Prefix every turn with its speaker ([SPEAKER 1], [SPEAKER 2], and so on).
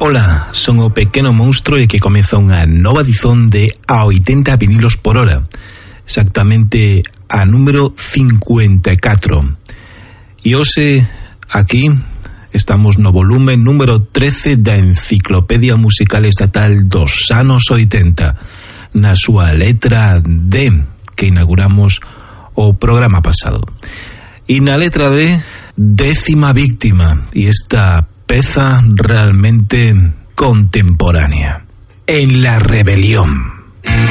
[SPEAKER 1] Ola, son o Pequeno Monstro e que comeza unha nova edición de A 80 vinilos por hora, exactamente a número 54. E hoxe, aquí, estamos no volume número 13 da Enciclopedia Musical Estatal dos anos 80, na súa letra D, que inauguramos o programa pasado. E na letra D, 10ª víctima, e esta peza realmente contemporánea. En la rebelión.